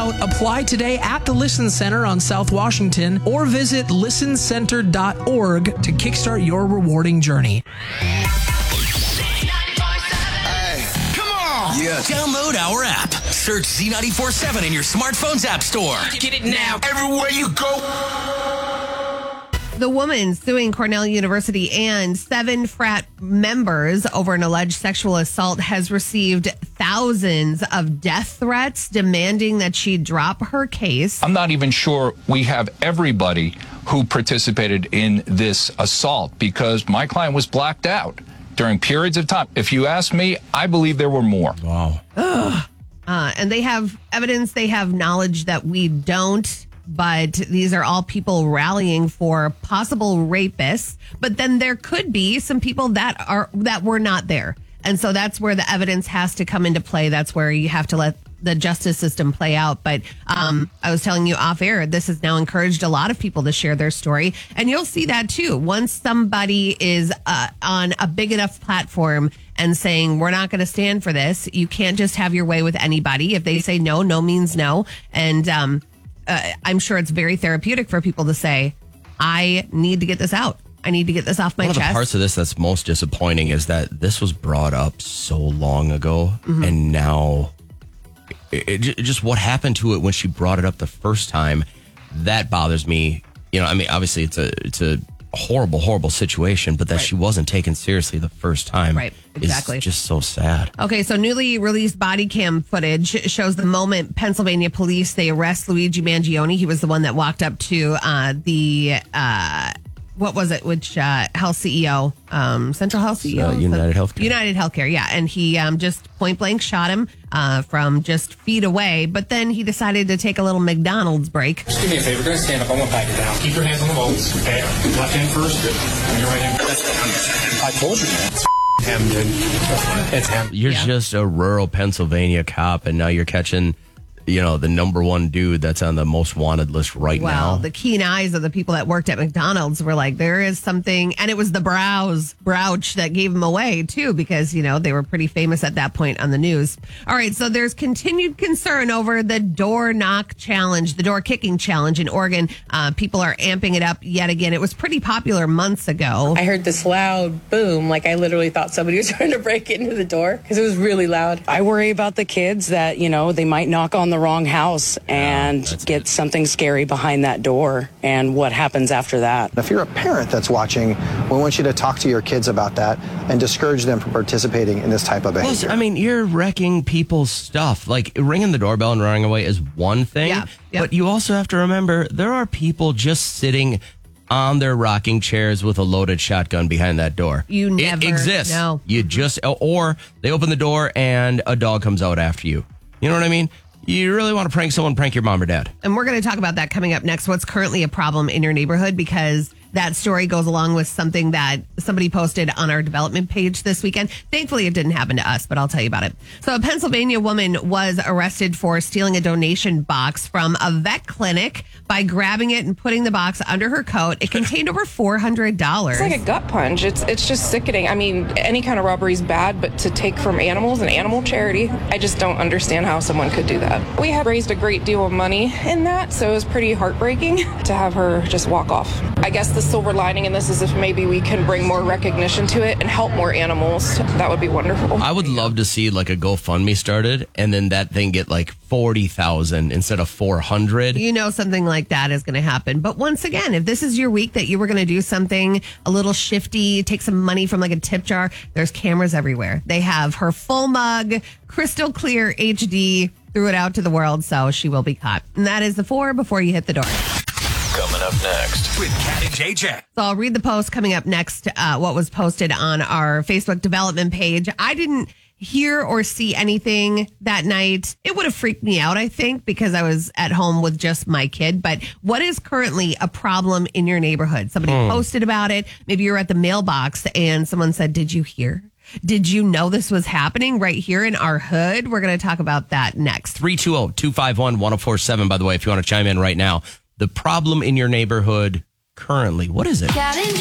out. Apply today at the Listen Center on South Washington or visit listencenter.org to kickstart your rewarding journey. Yeah. Download our app. Search Z94.7 in your smartphone's app store. Get it now. Everywhere you go. The woman suing Cornell University and 7 frat members over an alleged sexual assault has received thousands of death threats demanding that she drop her case. I'm not even sure we have everybody who participated in this assault because my client was blacked out during periods of time. If you ask me, I believe there were more. Wow. And they have evidence, they have knowledge that we don't. But these are all people rallying for possible rapists. But then there could be some people that were not there. And so that's where the evidence has to come into play. That's where you have to let the justice system play out. But I was telling you off air, this has now encouraged a lot of people to share their story. And you'll see that too. Once somebody is on a big enough platform and saying, we're not going to stand for this, you can't just have your way with anybody. If they say no, no means no. And I'm sure it's very therapeutic for people to say, I need to get this out. I need to get this off my chest. One of the parts of this that's most disappointing is that this was brought up so long ago, and now it just what happened to it when she brought it up the first time, that bothers me. You know, I mean, obviously it's a horrible, horrible situation, but that she wasn't taken seriously the first time. Right, exactly. Is just so sad. Okay, so newly released body cam footage shows the moment Pennsylvania police, they arrest Luigi Mangione. He was the one that walked up to what was it? Which health CEO? Central Health CEO? United Healthcare. United Healthcare, yeah. And he just point blank shot him from just feet away. But then he decided to take a little McDonald's break. Just do me a favor. Go ahead and stand up. I want to pat you down. Keep your hands on the bolts. Okay. Left hand first. And your right hand. I told you, man. It's him, dude. It's him. You're just a rural Pennsylvania cop, and now you're catching, you know, the number one dude that's on the most wanted list now. Well, the keen eyes of the people that worked at McDonald's were like, there is something. And it was the Brouch that gave him away, too, because, you know, they were pretty famous at that point on the news. All right. So there's continued concern over the door knock challenge, the door kicking challenge in Oregon. People are amping it up yet again. It was pretty popular months ago. I heard this loud boom. Like I literally thought somebody was trying to break into the door because it was really loud. I worry about the kids that, you know, they might knock on the wrong house and get something scary behind that door, and what happens after that. If you're a parent that's watching, we want you to talk to your kids about that and discourage them from participating in this type of behavior. Plus, I mean, you're wrecking people's stuff. Like ringing the doorbell and running away is one thing, but you also have to remember there are people just sitting on their rocking chairs with a loaded shotgun behind that door. You never it exists. know. You just, or they open the door and a dog comes out after you. You know what I mean? You really want to prank someone, prank your mom or dad. And we're going to talk about that coming up next. What's currently a problem in your neighborhood, because that story goes along with something that somebody posted on our development page this weekend. Thankfully, it didn't happen to us, but I'll tell you about it. So a Pennsylvania woman was arrested for stealing a donation box from a vet clinic by grabbing it and putting the box under her coat. It contained over $400. It's like a gut punch. It's just sickening. I mean, any kind of robbery is bad, but to take from animals, an animal charity, I just don't understand how someone could do that. We had raised a great deal of money in that, so it was pretty heartbreaking to have her just walk off. I guess the silver lining in this is if maybe we can bring more recognition to it and help more animals. That would be wonderful. I would love to see like a GoFundMe started and then that thing get like 40,000 instead of 400. You know, something like that is going to happen. But once again, if this is your week that you were going to do something a little shifty, take some money from like a tip jar, there's cameras everywhere. They have her full mug, crystal clear HD, threw it out to the world, so she will be caught. And that is the 4 before you hit the door. Coming up next with Kat and JJ. So I'll read the post coming up next, what was posted on our Facebook development page. I didn't hear or see anything that night. It would have freaked me out, I think, because I was at home with just my kid. But what is currently a problem in your neighborhood? Somebody posted about it. Maybe you're at the mailbox and someone said, did you hear? Did you know this was happening right here in our hood? We're going to talk about that next. 320-251-1047, by the way, if you want to chime in right now. The problem in your neighborhood currently, what is it?